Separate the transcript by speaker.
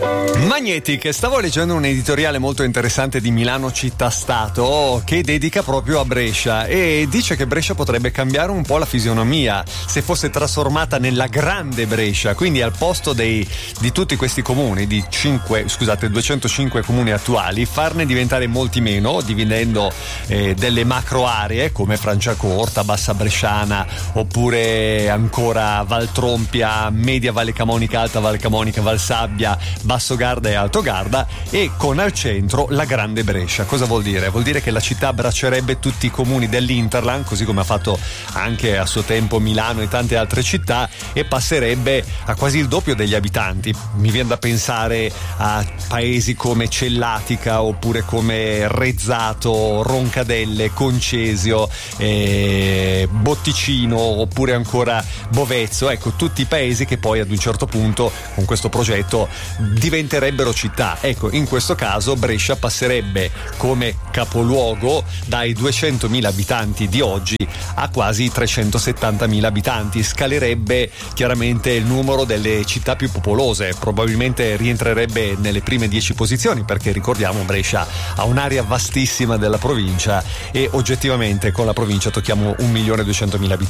Speaker 1: Magnetic, stavo leggendo un editoriale molto interessante di Milano Città Stato che dedica proprio a Brescia e dice che Brescia potrebbe cambiare un po' la fisionomia se fosse trasformata nella grande Brescia, quindi al posto di tutti questi comuni, 205 comuni attuali, farne diventare molti meno, dividendo delle macro aree come Franciacorta, Bassa Bresciana, oppure ancora Val Trompia, Media Valle Camonica, Alta Valle Camonica, Val Sabbia, Basso Garda e Alto Garda, e con al centro la grande Brescia. Cosa vuol dire? Vuol dire che la città abbraccerebbe tutti i comuni dell'Interland, così come ha fatto anche a suo tempo Milano e tante altre città, e passerebbe a quasi il doppio degli abitanti. Mi viene da pensare a paesi come Cellatica, oppure come Rezzato, Roncadelle, Concesio, Botticino, oppure ancora Bovezzo. Ecco, tutti i paesi che poi ad un certo punto con questo progetto diventerebbero città. Ecco, in questo caso Brescia passerebbe come capoluogo dai 200.000 abitanti di oggi a quasi 370.000 abitanti. Scalerebbe chiaramente il numero delle città più popolose, probabilmente rientrerebbe nelle prime 10 posizioni, perché ricordiamo Brescia ha un'area vastissima della provincia e oggettivamente con la provincia tocchiamo 1.200.000 abitanti.